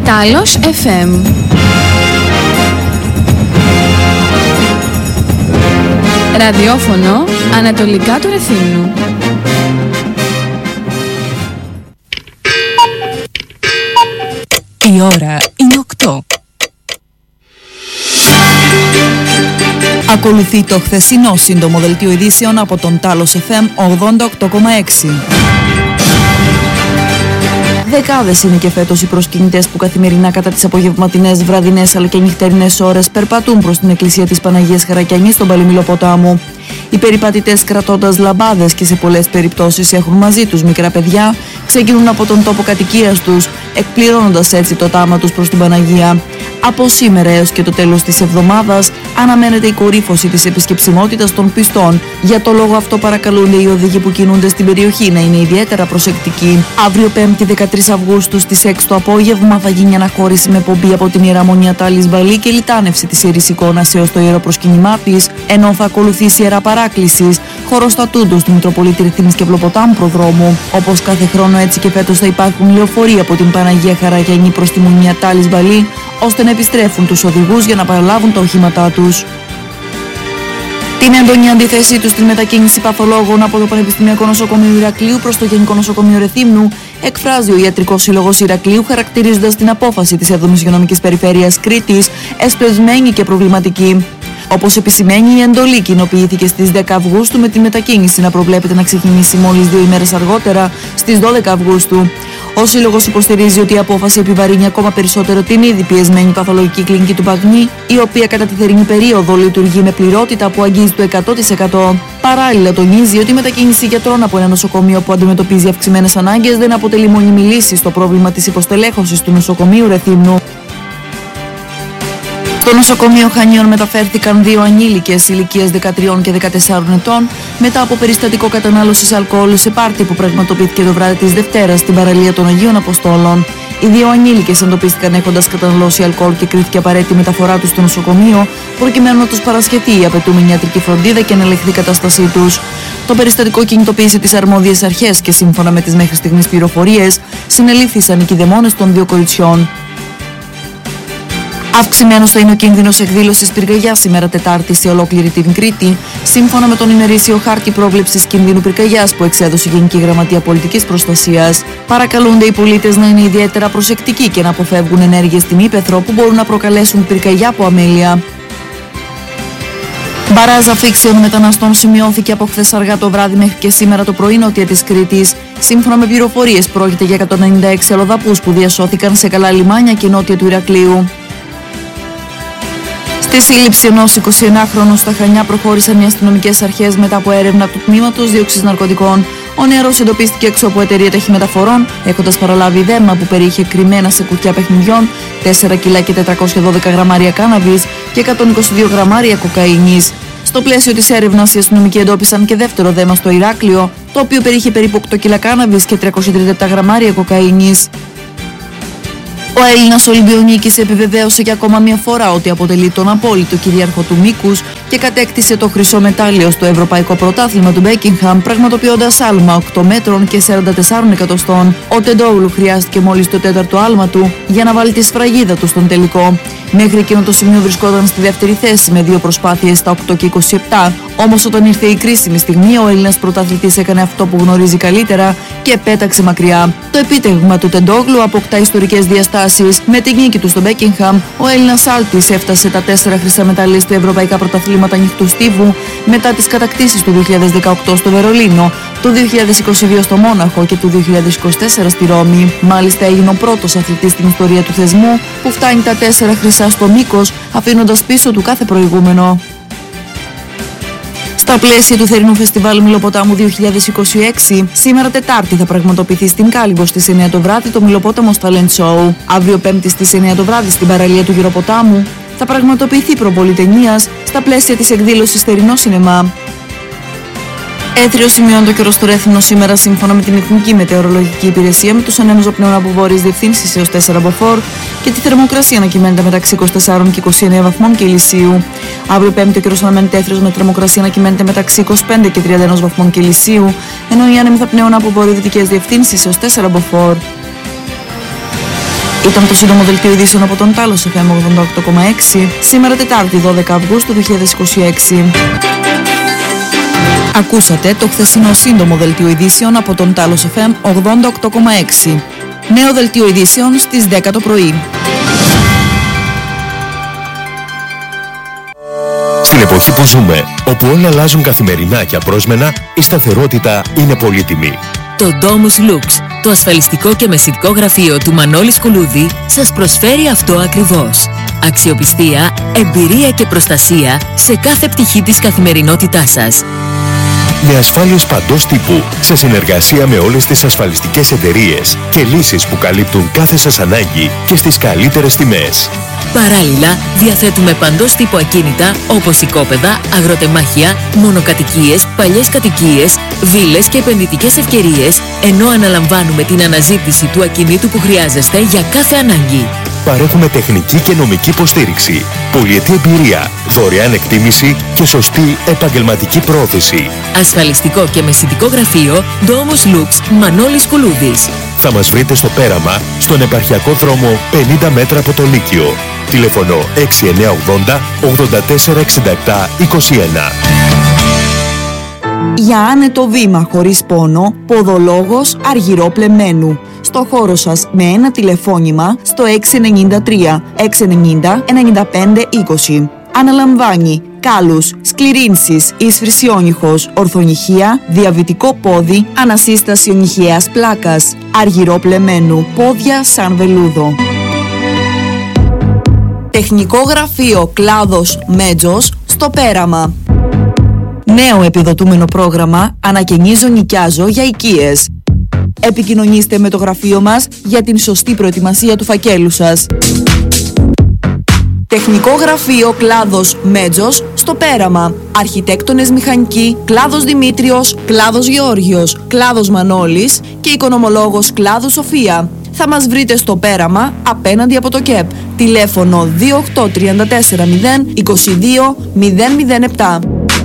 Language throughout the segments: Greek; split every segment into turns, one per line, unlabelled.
Τάλος FM. Ραδιόφωνο ανατολικά του Ρεθύμνου.
Η ώρα είναι 8. Ακολουθεί το χθεσινό σύντομο δελτίο ειδήσεων από τον Τάλος FM 88,6. Δεκάδες είναι και φέτος οι προσκυνητές που καθημερινά κατά τις απογευματινές, βραδινές αλλά και νυχτερινές ώρες περπατούν προς την εκκλησία της Παναγίας Χαρακιανής στον Παλαιμιλοποτάμο. Οι περιπατητές, κρατώντας λαμπάδες και σε πολλές περιπτώσεις έχουν μαζί τους μικρά παιδιά, ξεκινούν από τον τόπο κατοικίας τους, εκπληρώνοντας έτσι το τάμα τους προς την Παναγία. Από σήμερα έως και το τέλος της εβδομάδας αναμένεται η κορύφωση της επισκεψιμότητας των πιστών. Για το λόγο αυτό παρακαλούνται οι οδηγοί που κινούνται στην περιοχή να είναι ιδιαίτερα προσεκτικοί. Αύριο 5η 13 Αυγούστου στις 6 το απόγευμα θα γίνει αναχώρηση με πομπή από την Ιερά Μονή Ατάλης Μπαλή και λιτάνευση της Ιερής Εικόνας έως το ιερό προσκύνημά της, ενώ θα ακολουθήσει Ιερά Παράκλησης, χωροστατούντος του Μητροπολίτη Ρεθύμνης και Ευλοποτάμου προδρόμου. Όπως κάθε χρόνο, έτσι και φέτος θα υπάρχουν λεωφορεία από την Παναγία Χαρακιανή προς τη Μονή Ατάλης Μπαλή, ώστε να επιστρέφουν τους οδηγούς για να παραλάβουν τα οχήματά τους. Την έντονη αντίθεσή τους στην μετακίνηση παθολόγων από το Πανεπιστημιακό Νοσοκομείο Ηρακλείου προς το Γενικό Νοσοκομείο Ρεθύμνου εκφράζει ο Ιατρικός Σύλλογος Ηρακλείου, χαρακτηρίζοντας την απόφαση της 7ης Υγειονομικής Περιφέρειας Κρήτης εσπεσμένη και προβληματική. Όπως επισημαίνει, η εντολή κοινοποιήθηκε στις 10 Αυγούστου με τη μετακίνηση να προβλέπεται να ξεκινήσει μόλις 2 ημέρες αργότερα, στις 12 Αυγούστου. Ο Σύλλογος υποστηρίζει ότι η απόφαση επιβαρύνει ακόμα περισσότερο την ήδη πιεσμένη παθολογική κλινική του Παγνή, η οποία κατά τη θερινή περίοδο λειτουργεί με πληρότητα που αγγίζει το 100%. Παράλληλα, τονίζει ότι η μετακίνηση γιατρών από ένα νοσοκομείο που αντιμετωπίζει αυξημένες ανάγκες δεν αποτελεί μόνιμη λύση στο πρόβλημα της υποστελέχωσης του νοσοκομείου Ρεθύμνου. Στο νοσοκομείο Χανίων μεταφέρθηκαν 2 ανήλικες ηλικίας 13 και 14 ετών μετά από περιστατικό κατανάλωσης αλκοόλ σε πάρτι που πραγματοποιήθηκε το βράδυ της Δευτέρας στην παραλία των Αγίων Αποστόλων. Οι 2 ανήλικες εντοπίστηκαν έχοντας καταναλώσει αλκοόλ και κρίθηκε απαραίτητη μεταφορά τους στο νοσοκομείο προκειμένου να τους παρασχεθεί η απαιτούμενη ιατρική φροντίδα και να ελεγχθεί η κατάστασή τους. Το περιστατικό κινητοποίησε τις αρμόδιες αρχές και σύμφωνα με τις μέχρι στιγμής πληροφορίες συνελήφθησαν οι κηδεμόνες των 2 κοριτσιών. Αυξημένος θα είναι ο κίνδυνος εκδήλωσης πυρκαγιάς σήμερα Τετάρτη σε ολόκληρη την Κρήτη, σύμφωνα με τον ημερήσιο χάρτη πρόβλεψης κινδύνου πυρκαγιάς που εξέδωσε η Γενική Γραμματεία Πολιτικής Προστασίας. Παρακαλούνται οι πολίτες να είναι ιδιαίτερα προσεκτικοί και να αποφεύγουν ενέργειες στην ύπαιθρο που μπορούν να προκαλέσουν πυρκαγιά από αμέλεια. Μπαράζ αφήξεων μεταναστών σημειώθηκε από χθες αργά το βράδυ μέχρι και σήμερα το πρωί νότια της Κρήτης. Σύμφωνα με πληροφορίες, πρόκειται για 196 αλλοδαπούς που διασώθηκαν σε καλά λιμάνια και νότια του Ηρακλείου. Στη σύλληψη ενός 21χρονου στα Χανιά προχώρησαν οι αστυνομικές αρχές μετά από έρευνα του τμήματος δίωξης ναρκωτικών. Ο νεαρός εντοπίστηκε έξω από εταιρεία ταχυμεταφορών, έχοντας παραλάβει δέρμα που περιείχε κρυμμένα σε κουτιά παιχνιδιών 4 κιλά και 412 γραμμάρια κάναβης και 122 γραμμάρια κοκαίνης. Στο πλαίσιο της έρευνας, οι αστυνομικοί εντόπισαν και δεύτερο δέρμα στο Ηράκλειο, το οποίο περιείχε περίπου 8 κιλά κάναβης και 337 γραμμάρια κοκαίνης. Ο Έλληνας Ολυμπιονίκης επιβεβαίωσε για ακόμα μια φορά ότι αποτελεί τον απόλυτο κυρίαρχο του μήκους και κατέκτησε το χρυσό μετάλλιο στο Ευρωπαϊκό Πρωτάθλημα του Μπέκιγχαμ, πραγματοποιώντας άλμα 8 μέτρων και 44 εκατοστών. Ο Τεντόγλου χρειάστηκε μόλις το 4ο άλμα του για να βάλει τη σφραγίδα του στον τελικό. Μέχρι εκείνο το σημείο βρισκόταν στη δεύτερη θέση με 2 προσπάθειες στα 8 και 27. Όμως όταν ήρθε η κρίσιμη στιγμή, ο Έλληνας πρωταθλητής έκανε αυτό που γνωρίζει καλύτερα και πέταξε μακριά. Το επίτευγμα του Τεντόγλου αποκτά ιστορικές διαστάσεις. Με τη νίκη του στο Μπέκιγχαμ, ο Έλληνας άλτης έφτασε τα 4 χρυσά μετάλλια στα Ευρωπαϊκά Πρωταθλήματα Ανοιχτού Στίβου μετά τις κατακτήσεις του 2018 στο Βερολίνο, του 2022 στο Μόναχο και του 2024 στη Ρώμη. Μάλιστα έγινε ο πρώτος αθλητής στην ιστορία του θεσμού που φτάνει τα 4 χρυσά στο μήκος, αφήνοντας πίσω του κάθε προηγούμενο. Στα πλαίσια του θερινού φεστιβάλ Μιλοποτάμου 2026, σήμερα Τετάρτη θα πραγματοποιηθεί στην Κάλυβο στις 9 το βράδυ το Μιλοπόταμος Talent Show. Αύριο Πέμπτη στις 9 το βράδυ στην παραλία του Γεροποτάμου θα πραγματοποιηθεί προβολή ταινίας στα πλαίσια της εκδήλωσης Θερινό Σινεμά. Έθριο σημειώνει το καιρό στο Ρέθυμνο σήμερα σύμφωνα με την Εθνική Μετεωρολογική Υπηρεσία με τους ανέμους οπνέων από βόρειες διευθύνσεις έως 4 μποφόρ και τη θερμοκρασία να κυμαίνεται μεταξύ 24 και 29 βαθμών Κελσίου. Αύριο Πέμπτη ο καιρός αναμένεται έθριος με θερμοκρασία να κυμαίνεται μεταξύ 25 και 31 βαθμών Κελσίου, ενώ οι άνεμοι θα πνέουν από βορειοδυτικές διευθύνσεις έως 4 μποφόρ. Ήταν το σύντομο δελτίο ειδήσεων από τον Τάλος FM 88,6, σήμερα Τετάρτη 12 Αυγούστου 2026. Ακούσατε το χθεσινό σύντομο δελτίο ειδήσεων από τον Τάλος FM 88,6. Νέο δελτίο ειδήσεων στις 10 το πρωί.
Στην εποχή που ζούμε, όπου όλα αλλάζουν καθημερινά και απρόσμενα, η σταθερότητα είναι πολύτιμη.
Το Domus Lux, το ασφαλιστικό και μεσητικό γραφείο του Μανώλη Σκουλούδη, σας προσφέρει αυτό ακριβώς. Αξιοπιστία, εμπειρία και προστασία σε κάθε πτυχή της καθημερινότητάς σας.
Με ασφάλειες παντός τύπου, σε συνεργασία με όλες τις ασφαλιστικές εταιρείες και λύσεις που καλύπτουν κάθε σας ανάγκη και στις καλύτερες τιμές.
Παράλληλα, διαθέτουμε παντός τύπου ακίνητα όπως οικόπεδα, αγροτεμάχια, μονοκατοικίες, παλιές κατοικίες, βίλες και επενδυτικές ευκαιρίες, ενώ αναλαμβάνουμε την αναζήτηση του ακινήτου που χρειάζεστε για κάθε ανάγκη.
Παρέχουμε τεχνική και νομική υποστήριξη, πολυετή εμπειρία, δωρεάν εκτίμηση και σωστή επαγγελματική πρόθεση.
Ασφαλιστικό και μεσητικό γραφείο Domus Lux Μανώλης Κουλούδης.
Θα μας βρείτε στο Πέραμα, στον επαρχιακό δρόμο 50 μέτρα από το Λύκειο. Τηλέφωνο 6980 8467 21.
Για άνετο βήμα χωρίς πόνο, ποδολόγος Αργυρό Πλεμένου. Στο χώρο σας με ένα τηλεφώνημα στο 693 690 95 20. Αναλαμβάνει κάλους, σκληρύνσεις, ισφρυσιόνυχος, ορθονυχία, διαβητικό πόδι, ανασύσταση ονυχαίας πλάκας. Αργυρό Πλεμένου, πόδια σαν βελούδο. Τεχνικό γραφείο Κλάδος Μέτζος στο Πέραμα. Νέο επιδοτούμενο πρόγραμμα «Ανακαινίζω, νοικιάζω» για οικίες. Επικοινωνήστε με το γραφείο μας για την σωστή προετοιμασία του φακέλου σας. Τεχνικό γραφείο Κλάδος Μέτζος στο Πέραμα. Αρχιτέκτονες μηχανικοί Κλάδος Δημήτριος, Κλάδος Γεώργιος, Κλάδος Μανώλης και οικονομολόγος Κλάδου Σοφία. Θα μας βρείτε στο Πέραμα απέναντι από το ΚΕΠ. Τηλέφωνο 28340 22 007.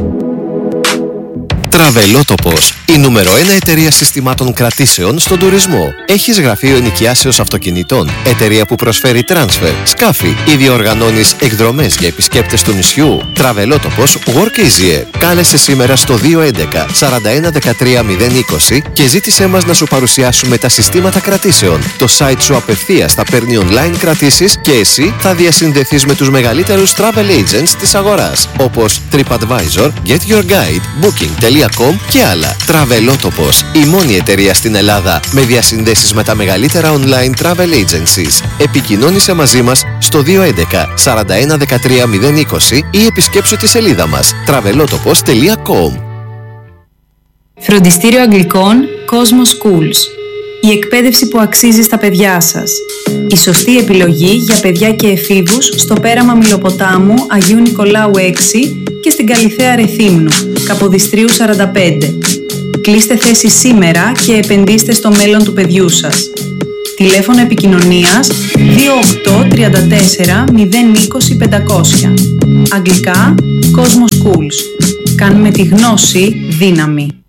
Τραβελότοπος, η νούμερο 1 εταιρεία συστημάτων κρατήσεων στον τουρισμό. Έχεις γραφείο ενοικιάσεως αυτοκινητών, εταιρεία που προσφέρει τράνσφερ, σκάφη ή διοργανώνεις εκδρομές για επισκέπτες του νησιού. Τραβελότοπος Work Easier. Κάλεσε σήμερα στο 211 41 13 020 και ζήτησέ μας να σου παρουσιάσουμε τα συστήματα κρατήσεων. Το site σου απευθείας θα παίρνει online κρατήσεις και εσύ θα διασυνδεθείς με τους μεγαλύτερους travel agents της αγοράς, όπως TripAdvisor, Get Your Guide, Booking.com και άλλα. Τραβελότοπος, η μόνη εταιρεία στην Ελλάδα με διασυνδέσεις με τα μεγαλύτερα online travel agencies. Επικοινώνησε μαζί μας στο 211 41 13 020 ή επισκέψου τη σελίδα μας travelotopos.com.
Φροντιστήριο Αγγλικών Cosmos Schools. Η εκπαίδευση που αξίζει στα παιδιά σας. Η σωστή επιλογή για παιδιά και εφήβους στο Πέραμα Μιλοποτάμου Αγίου Νικολάου 6 και στην Καλιθέα Ρεθύμνου, Καποδιστρίου 45. Κλείστε θέση σήμερα και επενδύστε στο μέλλον του παιδιού σας. Τηλέφωνο επικοινωνίας 28 34 020 500. Αγγλικά Cosmos Schools. Κάνουμε τη γνώση δύναμη.